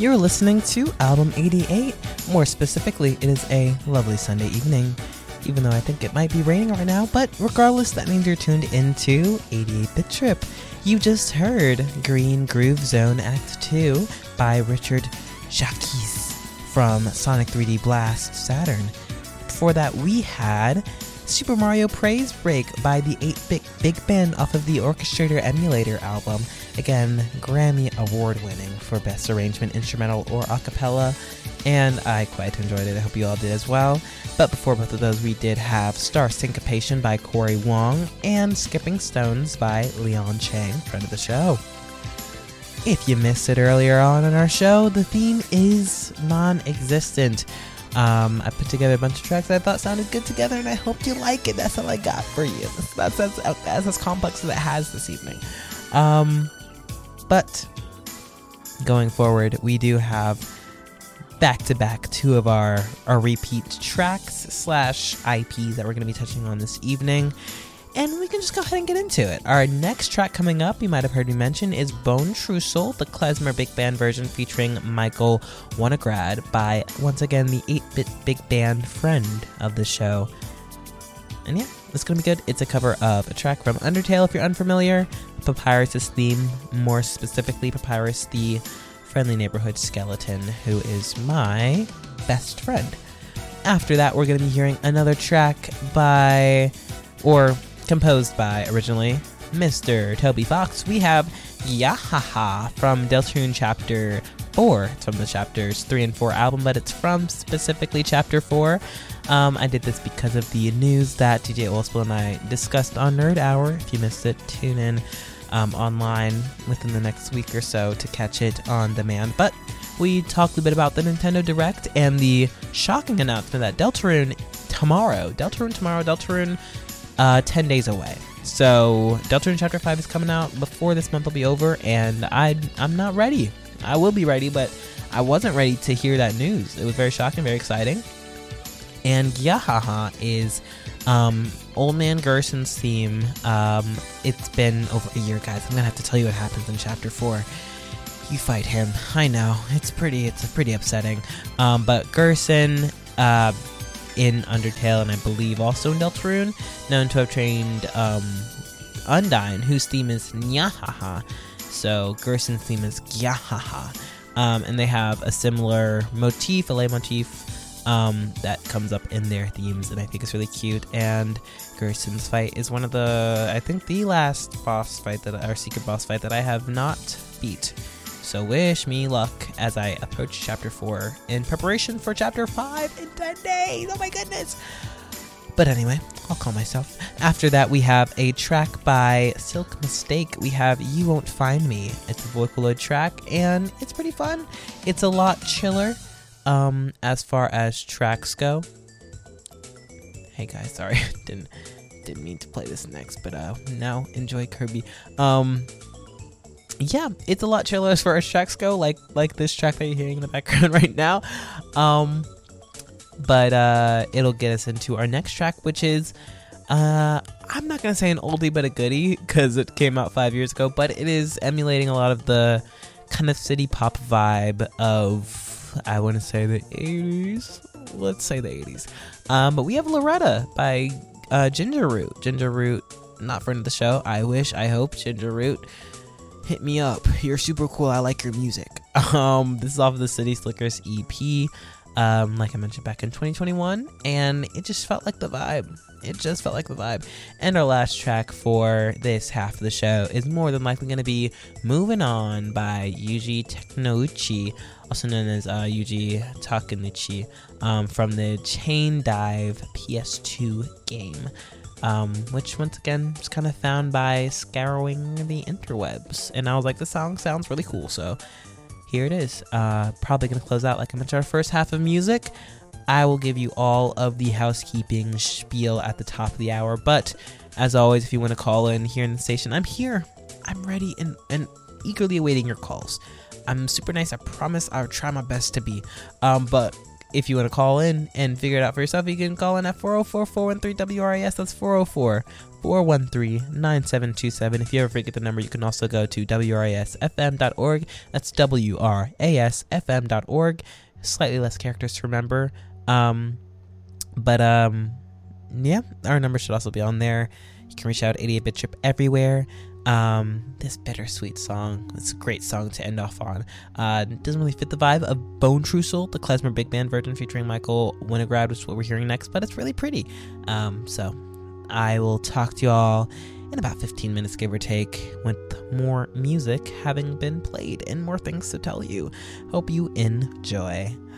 You're listening to Album 88. More specifically, it is a lovely Sunday evening, even though I think it might be raining right now, but regardless, that means you're tuned into 88-Bit Trip. You just heard Green Groove Zone Act 2 by Richard Jacques from Sonic 3D Blast Saturn. Before that, we had Super Mario Praise Break by the 8-Bit Big Band off of the Orchestrator Emulator album. Again, Grammy Award winning for Best Arrangement, Instrumental, or Acapella, and I quite enjoyed it. I hope you all did as well. But before both of those, we did have Star Syncopation by Corey Wong and Skipping Stones by Leon Chang, friend of the show. If you missed it earlier on in our show, the theme is non-existent. I put together a bunch of tracks that I thought sounded good together, and I hope you like it. That's all I got for you. That's as complex as it has this evening. But going forward, we do have back-to-back two of our repeat tracks / IPs that we're going to be touching on this evening. And we can just go ahead and get into it. Our next track coming up, you might have heard me mention, is Bone Trussell, the klezmer big band version featuring Michael Winograd by, once again, the 8-Bit Big Band friend of the show. And yeah, it's going to be good. It's a cover of a track from Undertale, if you're unfamiliar. Papyrus' theme, more specifically Papyrus, the friendly neighborhood skeleton, who is my best friend. After that, we're going to be hearing another track composed by, originally, Mr. Toby Fox. We have Yahaha from Deltarune Chapter 4. It's from the Chapters 3 and 4 album, but it's from specifically Chapter 4. I did this because of the news that DJ Oldspill and I discussed on Nerd Hour. If you missed it, tune in online within the next week or so to catch it on demand. But we talked a bit about the Nintendo Direct and the shocking announcement that Deltarune tomorrow, 10 days away. So Deltarune Chapter 5 is coming out before this month will be over, and I'm not ready. I will be ready, but I wasn't ready to hear that news. It was very shocking, very exciting. And Yahaha is Old Man Gerson's theme. It's been over a year, guys. I'm gonna have to tell you what happens in Chapter 4. You fight him. I know. It's pretty upsetting. But Gerson, in Undertale, and I believe also in Deltarune, known to have trained Undyne, whose theme is Nyahaha. So Gerson's theme is Gyahaha. And they have a similar motif, a leitmotif, that comes up in their themes, and I think it's really cute. And Gerson's fight is one of the last secret boss fight that I have not beat. So wish me luck as I approach Chapter 4 in preparation for Chapter 5 in 10 days. Oh my goodness. But anyway, I'll calm myself. After that, we have a track by Silk Mistake. We have You Won't Find Me. It's a Vocaloid track, and it's pretty fun. It's a lot chiller as far as tracks go. Hey guys, sorry. Didn't mean to play this next, but now enjoy Kirby. Yeah, it's a lot chiller as far as tracks go, like this track that you're hearing in the background right now. But it'll get us into our next track, which is, I'm not going to say an oldie but a goodie, because it came out 5 years ago, but it is emulating a lot of the kind of city pop vibe of, I want to say the 80s. Let's say the 80s. But we have Loretta by Ginger Root. Ginger Root, not friend of the show. I hope Ginger Root. Hit me up. You're super cool. I like your music. This is off of the City Slickers EP, like I mentioned back in 2021, and it just felt like the vibe. And our last track for this half of the show is more than likely going to be Moving On by Yuji Teknouchi, also known as Yuji Takeuchi, from the Chain Dive PS2 game. Which once again was kind of found by scouring the interwebs, and I was like, this song sounds really cool, so here it is. Probably gonna close out, like I mentioned, our first half of music. I will give you all of the housekeeping spiel at the top of the hour, but as always, if you want to call in here in the station, I'm here. I'm ready and eagerly awaiting your calls. I'm super nice. I promise I'll try my best to be. But if you want to call in and figure it out for yourself, you can call in at 404-413-WRIS. That's 404-413-9727. If you ever forget the number, you can also go to WRISFM.org. That's WRASFM.org. Slightly less characters to remember. Yeah, our number should also be on there. You can reach out 88-Bit Trip everywhere. This bittersweet song, it's a great song to end off on. It doesn't really fit the vibe of Bone Trussel, the klezmer big band version featuring Michael Winograd, which is what we're hearing next, but it's really pretty. So I will talk to y'all in about 15 minutes, give or take, with more music having been played and more things to tell you. Hope you enjoy.